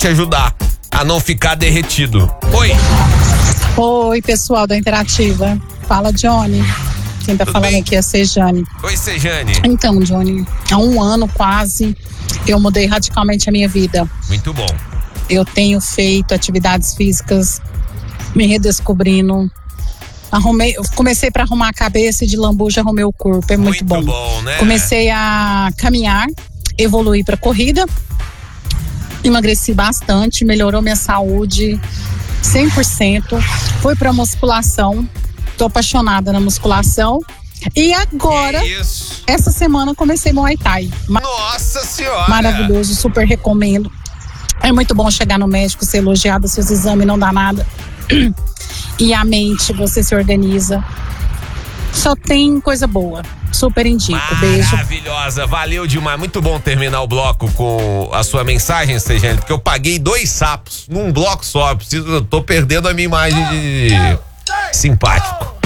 te ajudar a não ficar derretido. Oi. Oi, pessoal da Interativa. Fala, Johnny. Quem tá Tudo falando bem? aqui é Sejane. Oi, Sejane. Então, Johnny, há 1 ano quase, eu mudei radicalmente a minha vida. Muito bom. Eu tenho feito atividades físicas, me redescobrindo. Comecei para arrumar a cabeça e de lambuja arrumei o corpo. É muito bom. Né? Comecei a caminhar, evoluí para corrida, emagreci bastante, melhorou minha saúde 100%. Fui para musculação, tô apaixonada na musculação. E agora, essa semana, comecei Muay Thai. Nossa Senhora! Maravilhoso, super recomendo. É muito bom chegar no médico, ser elogiado, seus exames não dá nada. E a mente, você se organiza. Só tem coisa boa. Super indico. Beijo. Maravilhosa, valeu demais. Muito bom terminar o bloco com a sua mensagem, Sejane, porque eu paguei 2 sapos num bloco só. Eu tô perdendo a minha imagem de simpático.